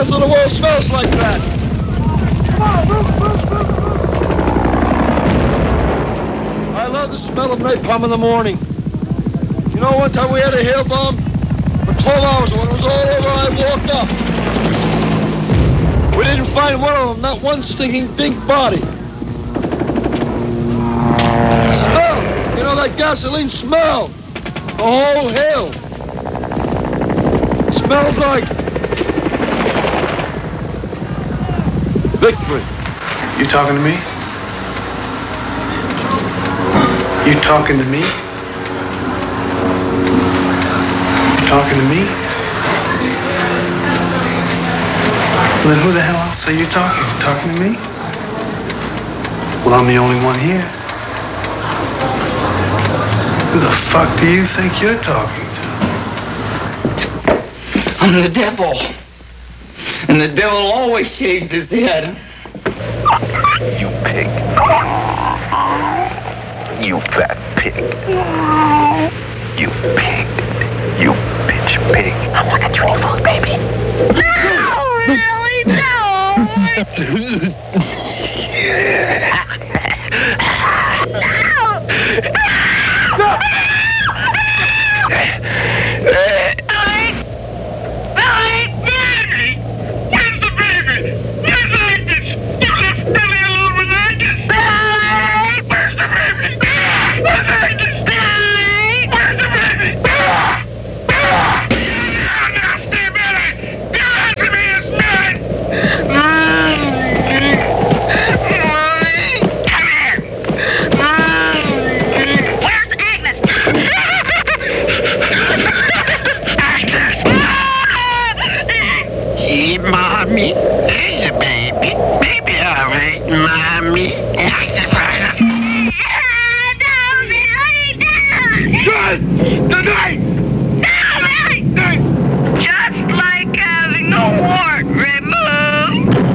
times when the world smells like that. I love the smell of napalm in the morning. You know, one time we had a hail bomb for 12 hours. When it was all over, I walked up. We didn't find one of them, not one stinking pink body. The smell, you know, that gasoline smell. The whole hill. Smells like victory. You talking to me? You talking to me? You talking to me? Well, then who the hell else are you talking to? Talking to me? Well, I'm the only one here. Who the fuck do you think you're talking to? I'm the devil. And the devil always shaves his head. You pig. You fat pig. You pig. You bitch pig. I'm like a tuning fork, baby. No, really, no. Mommy.